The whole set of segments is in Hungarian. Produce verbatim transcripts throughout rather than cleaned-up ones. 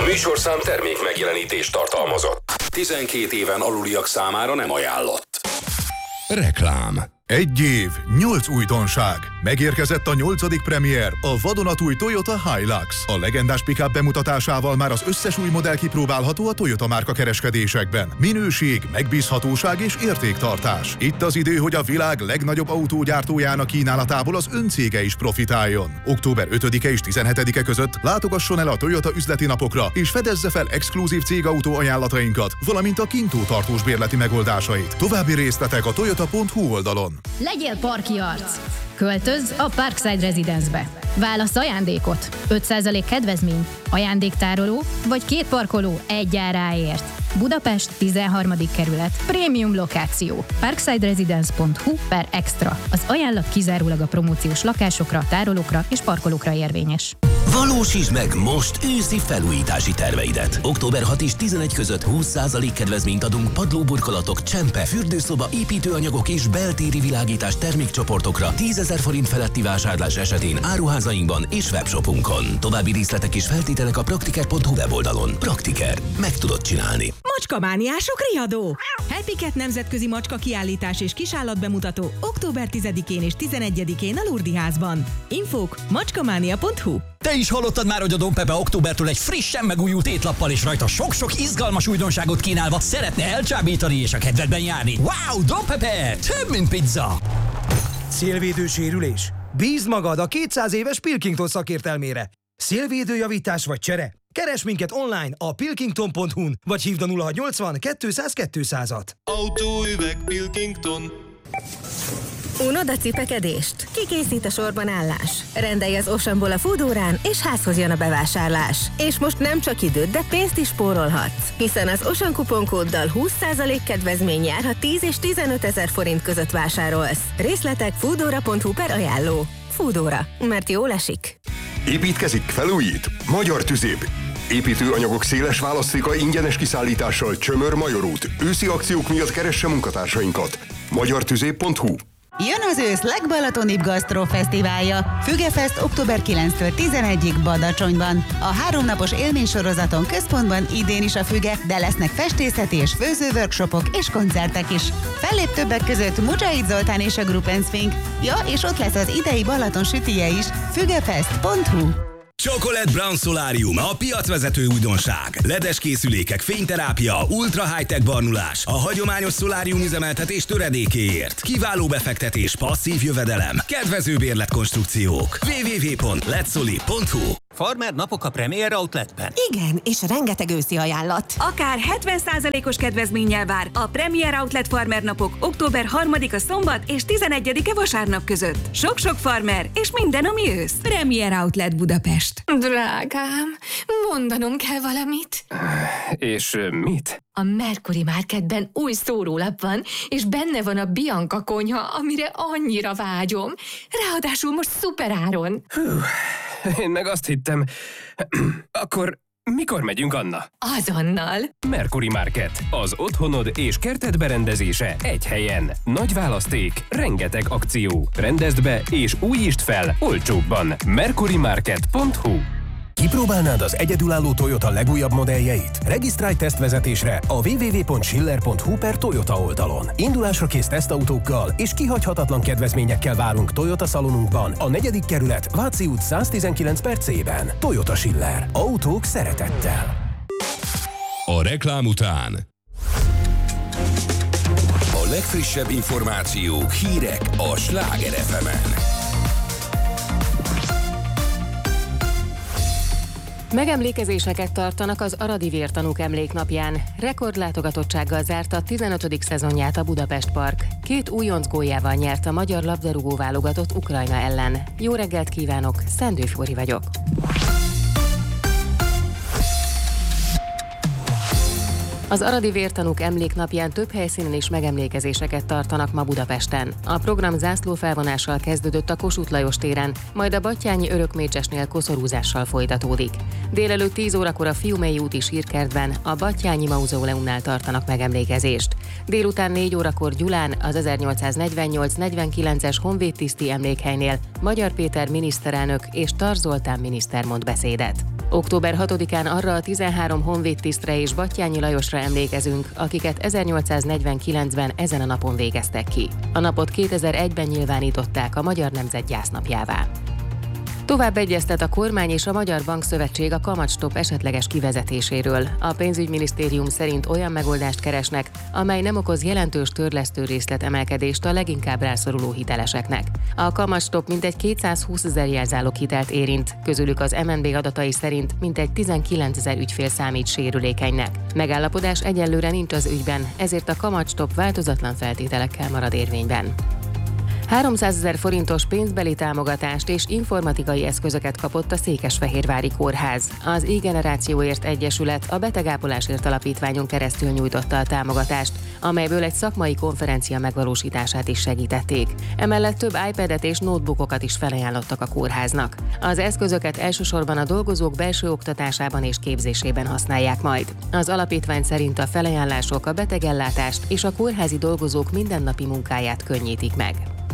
műsorszám termék megjelenítést tartalmazott. tizenkét éven aluliak számára nem ajánlott. Reklám. Egy év, nyolc újdonság. Megérkezett a nyolcadik premier, a vadonatúj Toyota Hilux. A legendás pick-up bemutatásával már az összes új modell kipróbálható a Toyota márka kereskedésekben. Minőség, megbízhatóság és értéktartás. Itt az idő, hogy a világ legnagyobb autógyártójának kínálatából az öncége is profitáljon. október ötödike és tizenhetedike között látogasson el a Toyota üzleti napokra, és fedezze fel exkluzív cégautó ajánlatainkat, valamint a kintó tartós bérleti megoldásait. További részletek a toyota pont hu oldalon. Legyél parki arc! Költözz a Parkside Residence-be. Válasz ajándékot. öt százalék kedvezmény, ajándéktároló vagy két parkoló egy áráért. Budapest tizenharmadik kerület. Prémium lokáció. parksideresidence pont hu per extra. Az ajánlat kizárólag a promóciós lakásokra, tárolókra és parkolókra érvényes. Valósítsd meg most őszi felújítási terveidet. október hatodika és tizenegy között húsz százalék kedvezményt adunk padlóburkolatok, csempe, fürdőszoba, építőanyagok és beltéri világítás termékcsoportokra tízezer forint feletti vásárlás esetén áruházainkban és webshopunkon. További részletek és feltételek a praktiker pont hu weboldalon. Praktiker. Meg tudod csinálni. Macskamániások riadó! Happy Cat nemzetközi macska kiállítás és kisállatbemutató október tizedikén és tizenegyedikén a Lurdi házban. Infók macskamánia pont hu. Te is hallottad már, hogy a Don Pepe októbertől egy frissen megújult étlappal és rajta sok-sok izgalmas újdonságot kínálva szeretne elcsábítani és a kedvedben járni. Wow, Don Pepe! Több, mint pizza! Szélvédő sérülés? Bízd magad a kétszáz éves Pilkington szakértelmére. Szélvédőjavítás vagy csere? Keres minket online a pilkington pont hu-n, vagy hívd a nulla hatszáznyolcvan kétszáz kétszázat. Autóüveg Pilkington. Unod a cipekedést? Kikészít a sorban állás? Rendelj az Oceanból a Foodórán, és házhoz jön a bevásárlás. És most nem csak időt, de pénzt is spórolhatsz. Hiszen az Ocean kuponkóddal húsz százalék kedvezmény jár, ha tíz és tizenöt ezer forint között vásárolsz. Részletek foodora pont hu per ajánló. Foodóra, mert jól esik. Építkezik, felújít? Magyar Tüzéb. Építőanyagok széles választéka ingyenes kiszállítással Csömör Major út. Őszi akciók miatt keresse munkatársainkat. magyar tüzéb pont hu. Jön az ősz legbalatonibb gasztrofesztiválja. Fügefest október kilencedikétől tizenegyedikéig Badacsonyban. A háromnapos élménysorozaton központban idén is a füge, de lesznek festészeti és főző workshopok és koncertek is. Fellép többek között Mujahid Zoltán és a Group and Swing. Ja, és ott lesz az idei Balaton sütije is. fügefest pont hu. Chocolate Brown Solarium, a piacvezető újdonság. ledes készülékek, fényterápia, ultra high-tech barnulás, a hagyományos szolárium üzemeltetés töredékéért. Kiváló befektetés, passzív jövedelem, kedvező bérletkonstrukciók. double-u double-u double-u pont letsoli pont hu. Farmer napok a Premier Outletben. Igen, és rengeteg őszi ajánlat. Akár hetven százalékos kedvezménnyel vár a Premier Outlet Farmer napok október harmadika szombat és tizenegyedike vasárnap között. Sok-sok farmer és minden, ami ősz. Premier Outlet Budapest. Drágám, mondanom kell valamit. És mit? A Mercury Marketben új szórólap van, és benne van a Bianca konyha, amire annyira vágyom. Ráadásul most szuperáron. Hú, én meg azt hittem. Akkor mikor megyünk, Anna? Azonnal. Mercury Market. Az otthonod és kerted berendezése egy helyen. Nagy választék, rengeteg akció. Rendezd be és újítsd fel olcsóbban. mercury market pont hu. Kipróbálnád az egyedülálló Toyota legújabb modelljeit? Regisztrálj tesztvezetésre a double-u double-u double-u pont schiller pont hu per Toyota oldalon. Indulásra kész tesztautókkal és kihagyhatatlan kedvezményekkel várunk Toyota szalonunkban, a negyedik kerület, Váci út száztizenkilenc per C-ben. Toyota Schiller. Autók szeretettel. A reklám után A legfrissebb információk, hírek a Sláger ef emen. Megemlékezéseket tartanak az aradi vértanúk emléknapján. Rekordlátogatottsággal zárta tizenötödik szezonját a Budapest Park. Két újonc góljával nyert a magyar labdarúgó válogatott Ukrajna ellen. Jó reggelt kívánok, Szendő Flóri vagyok. Az aradi vértanúk emléknapján több helyszínen is megemlékezéseket tartanak ma Budapesten. A program zászlófelvonással kezdődött a Kossuth Lajos téren, majd a Batthyáni Örökmécsesnél koszorúzással folytatódik. Délelőtt tíz órakor a Fiumei úti sírkertben, a Batthyáni Mauzóleumnál tartanak megemlékezést. Délután négy órakor Gyulán, az ezernyolcszáznegyvennyolc negyvenkilences honvédtiszti emlékhelynél Magyar Péter miniszterelnök és Tar Zoltán miniszter mond beszédet. október hatodikán arra a tizenhárom honvédtisztre és Batthyáni Lajosra emlékezünk, akiket ezernyolcszáznegyvenkilencben ezen a napon végeztek ki. A napot kétezer-egyben nyilvánították a Magyar Nemzet gyásznapjává. Tovább egyeztet a kormány és a Magyar Bankszövetség a kamatstopp esetleges kivezetéséről. A pénzügyminisztérium szerint olyan megoldást keresnek, amely nem okoz jelentős törlesztő részletemelkedést a leginkább rászoruló hiteleseknek. A kamatstopp mintegy kétszázhúszezer jelzáloghitelt érint, közülük az em en bé adatai szerint mintegy tizenkilencezer ügyfél számít sérülékenynek. Megállapodás egyelőre nincs az ügyben, ezért a kamatstopp változatlan feltételekkel marad érvényben. háromszázezer forintos pénzbeli támogatást és informatikai eszközöket kapott a Székesfehérvári Kórház. Az I-Generációért Egyesület a Betegápolásért Alapítványon keresztül nyújtotta a támogatást, amelyből egy szakmai konferencia megvalósítását is segítették. Emellett több iPadet és notebookokat is felajánlottak a kórháznak. Az eszközöket elsősorban a dolgozók belső oktatásában és képzésében használják majd. Az alapítvány szerint a felajánlások a betegellátást és a kórházi dolgozók mindennapi munkáját könnyítik meg.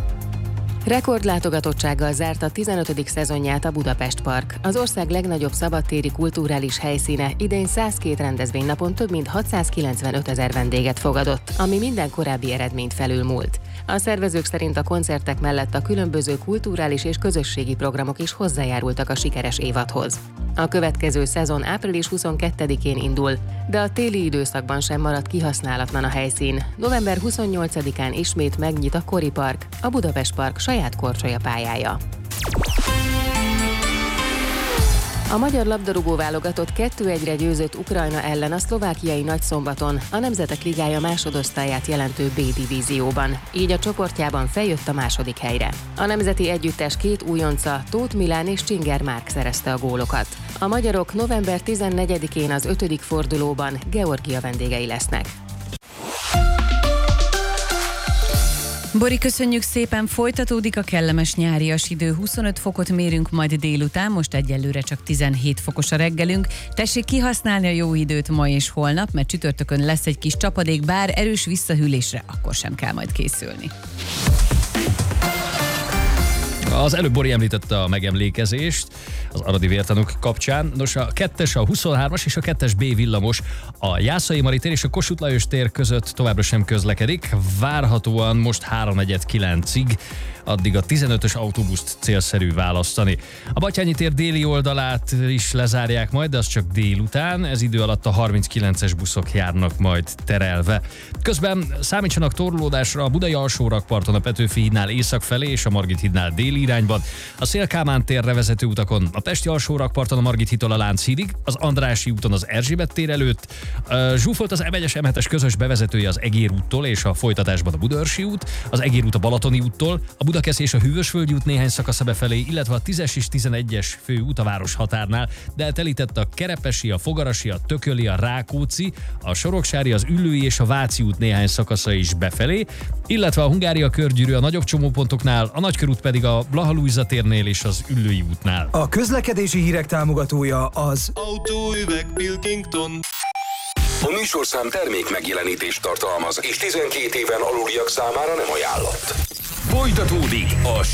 Rekordlátogatottsággal zárt a tizenötödik szezonját a Budapest Park. Az ország legnagyobb szabadtéri kulturális helyszíne idén százkettő rendezvénynapon több mint hatszázkilencvenöt ezer vendéget fogadott, ami minden korábbi eredményt felülmúlt. A szervezők szerint a koncertek mellett a különböző kulturális és közösségi programok is hozzájárultak a sikeres évadhoz. A következő szezon április huszonkettedikén indul, de a téli időszakban sem marad kihasználatlan a helyszín. november huszonnyolcadikán ismét megnyit a Kori Park, a Budapest Park saját korcsolya pályája. A magyar labdarúgó válogatott kettő egyre győzött Ukrajna ellen a szlovákiai Nagyszombaton, a Nemzetek Ligája másodosztályát jelentő B-divízióban, így a csoportjában feljött a második helyre. A nemzeti együttes két újonca, Tóth Milán és Csinger Márk szerezte a gólokat. A magyarok november tizennegyedikén az ötödik fordulóban Georgia vendégei lesznek. Bori, köszönjük szépen, folytatódik a kellemes nyárias idő, huszonöt fokot mérünk majd délután, most egyelőre csak tizenhét fokos a reggelünk. Tessék kihasználni a jó időt ma és holnap, mert csütörtökön lesz egy kis csapadék, bár erős visszahűlésre akkor sem kell majd készülni. Az előbb Bori említette a megemlékezést az aradi vértanúk kapcsán. Nos, a kettes, a huszonhármas és a kettes B villamos a Jászai Mari tér és a Kossuth Lajos tér között továbbra sem közlekedik. Várhatóan most háromnegyed kilencig, addig a tizenötös autóbuszt célszerű választani. A Batthyáni tér déli oldalát is lezárják majd, de az csak délután. Ez idő alatt a harminckilences buszok járnak majd terelve. Közben számítsanak torlódásra a Budai Alsórakparton a Petőfi hídnál észak felé és a Margit hídnál déli irányban, a Széll-Kálmán térre vezető utakon a Pesti Alsórakparton a Margit hídtól a Lánchídig, az Andrássy úton az Erzsébet tér előtt, zsúfolt az em egyes em hetes közös bevezetője az Egér úttól és a folytatásban a Budaörsi út, az Egér út a Balatoni úttól, a Budakesz és a Hűvösvölgyi út néhány szakasza befelé, illetve a tízes és tizenegyes főút a város határnál, de eltelített a Kerepesi, a Fogarasi, a Tököli, a Rákóczi, a Soroksári, az Üllői és a Váci út néhány szakasza is befelé, illetve a Hungária körgyűrű a nagyobb csomópontoknál, a Nagykörút pedig a Blaha Lujza térnél és az Üllői útnál. A közlekedési hírek támogatója az Autóüveg Pilkington. A műsorszám termék megjelenítést tartalmaz, és tizenkét éven aluliak számára nem ajánlott. Folytatódik a